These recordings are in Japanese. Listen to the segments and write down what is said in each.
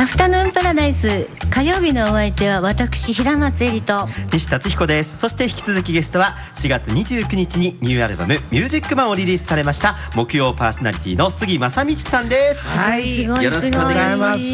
アフタヌーンパラダイス、火曜日のお相手は私平松絵里と西達彦です。そして引き続きゲストは4月29日にニューアルバムミュージックマンをリリースされました木曜パーソナリティの杉正道さんです。 はい、よろしくお願いします。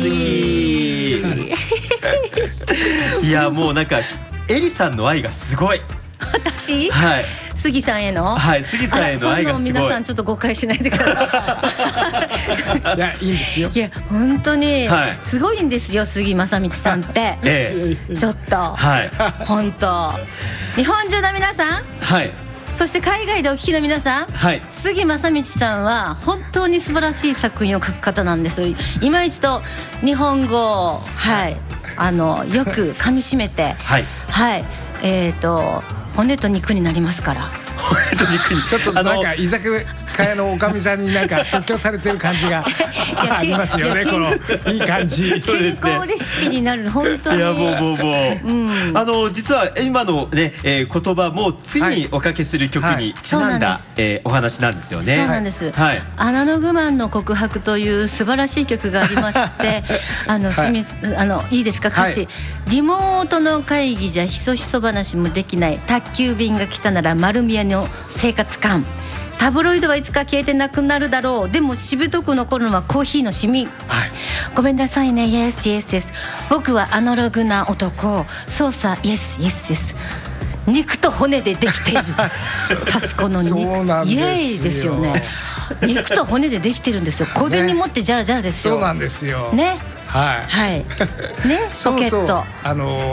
いやもうなんかエリさんの愛がすごい。 私、 はい、 杉さんへの、 はい、杉さんへの愛がすごい。 皆さんちょっと誤解しないでください。 いや、いいんですよ。 いや本当にはいすごいんですよ、杉正道さんってちょっと、 はい、 本当日本中の皆さん、 はい、 そして海外でお聞きの皆さん、 はい、 杉正道さんは本当に素晴らしい作品を書く方なんです。今一度日本語を、はい、よく噛み締めて、 はい、 はい、骨と肉になりますから。 ちょっとなんか居酒屋のおかみさんになんか即興されてる感じがありますよね。このいい感じ。 健康レシピになる、本当に。 いやもう、実は今のね、言葉もついにおかけする曲にちなんだ、お話なんですよね。 そうなんです、 はい、 アナログマンの告白という素晴らしい曲がありましていいですか、歌詞、はい、リモートの会議じゃひそひそ話もできない、宅急便が来たなら丸見えの生活感、タブロイドはいつか消えてなくなるだろう、でもしぶとく残るのはコーヒーのシミ、はい、ごめんなさいね、イエスイエスイエス、僕はアナログな男、そうさ、イエスイエスイエス、肉と骨でできている。確かの肉、イエーイですよね。肉と骨でできてるんですよ。小銭持ってジャラジャラですよ。 そうなんですよね、 はい、 はい、ね、ポケット。